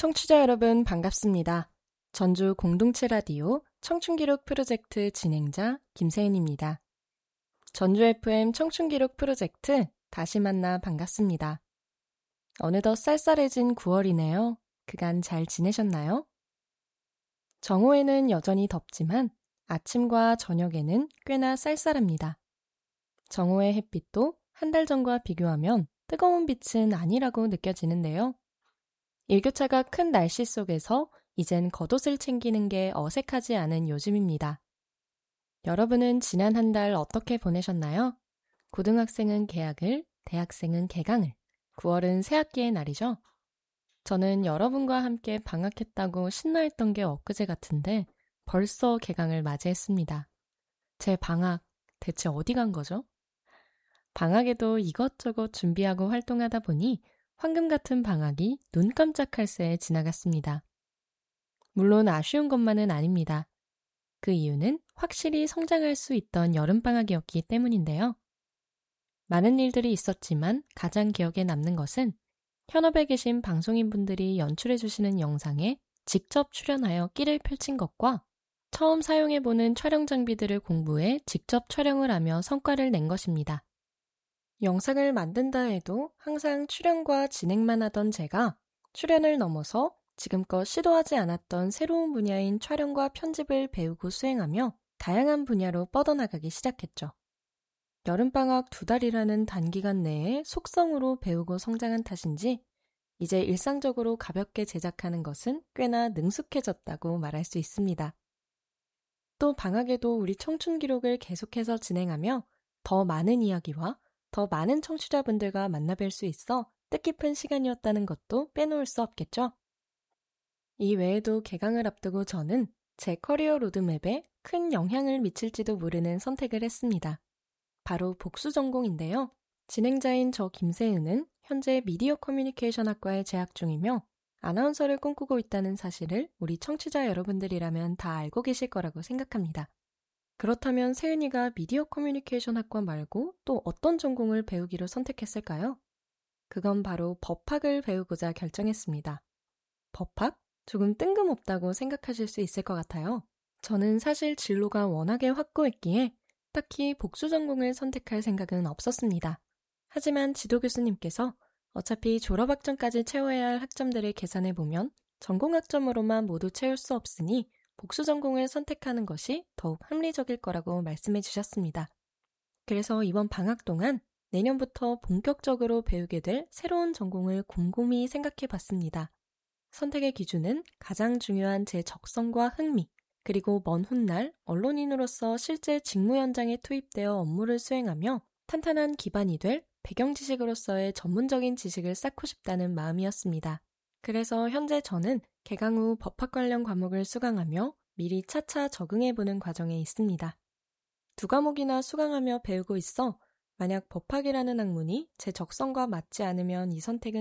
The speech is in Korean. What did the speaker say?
청취자 여러분 반갑습니다. 전주 공동체 라디오 청춘기록 프로젝트 진행자 김세은입니다. 전주 FM 청춘기록 프로젝트 다시 만나 반갑습니다. 어느덧 쌀쌀해진 9월이네요. 그간 잘 지내셨나요? 정오에는 여전히 덥지만 아침과 저녁에는 꽤나 쌀쌀합니다. 정오의 햇빛도 한 달 전과 비교하면 뜨거운 빛은 아니라고 느껴지는데요. 일교차가 큰 날씨 속에서 이젠 겉옷을 챙기는 게 어색하지 않은 요즘입니다. 여러분은 지난 한 달 어떻게 보내셨나요? 고등학생은 개학을, 대학생은 개강을, 9월은 새학기의 날이죠. 저는 여러분과 함께 방학했다고 신나했던 게 엊그제 같은데 벌써 개강을 맞이했습니다. 제 방학 대체 어디 간 거죠? 방학에도 이것저것 준비하고 활동하다 보니 황금 같은 방학이 눈 깜짝할 새에 지나갔습니다. 물론 아쉬운 것만은 아닙니다. 그 이유는 확실히 성장할 수 있던 여름방학이었기 때문인데요. 많은 일들이 있었지만 가장 기억에 남는 것은 현업에 계신 방송인분들이 연출해주시는 영상에 직접 출연하여 끼를 펼친 것과 처음 사용해보는 촬영 장비들을 공부해 직접 촬영을 하며 성과를 낸 것입니다. 영상을 만든다 해도 항상 출연과 진행만 하던 제가 출연을 넘어서 지금껏 시도하지 않았던 새로운 분야인 촬영과 편집을 배우고 수행하며 다양한 분야로 뻗어나가기 시작했죠. 여름방학 2달이라는 단기간 내에 속성으로 배우고 성장한 탓인지 이제 일상적으로 가볍게 제작하는 것은 꽤나 능숙해졌다고 말할 수 있습니다. 또 방학에도 우리 청춘 기록을 계속해서 진행하며 더 많은 이야기와 더 많은 청취자분들과 만나뵐 수 있어 뜻깊은 시간이었다는 것도 빼놓을 수 없겠죠? 이 외에도 개강을 앞두고 저는 제 커리어 로드맵에 큰 영향을 미칠지도 모르는 선택을 했습니다. 바로 복수 전공인데요. 진행자인 저 김세은은 현재 미디어 커뮤니케이션 학과에 재학 중이며 아나운서를 꿈꾸고 있다는 사실을 우리 청취자 여러분들이라면 다 알고 계실 거라고 생각합니다. 그렇다면 세은이가 미디어 커뮤니케이션 학과 말고 또 어떤 전공을 배우기로 선택했을까요? 그건 바로 법학을 배우고자 결정했습니다. 법학? 조금 뜬금없다고 생각하실 수 있을 것 같아요. 저는 사실 진로가 워낙에 확고했기에 딱히 복수 전공을 선택할 생각은 없었습니다. 하지만 지도 교수님께서 어차피 졸업학점까지 채워야 할 학점들을 계산해보면 전공학점으로만 모두 채울 수 없으니 복수 전공을 선택하는 것이 더욱 합리적일 거라고 말씀해 주셨습니다. 그래서 이번 방학 동안 내년부터 본격적으로 배우게 될 새로운 전공을 곰곰이 생각해 봤습니다. 선택의 기준은 가장 중요한 제 적성과 흥미, 그리고 먼 훗날 언론인으로서 실제 직무 현장에 투입되어 업무를 수행하며 탄탄한 기반이 될 배경 지식으로서의 전문적인 지식을 쌓고 싶다는 마음이었습니다. 그래서 현재 저는 개강 후 법학 관련 과목을 수강하며 미리 차차 적응해보는 과정에 있습니다. 2과목이나 수강하며 배우고 있어 만약 법학이라는 학문이 제 적성과 맞지 않으면 이 선택은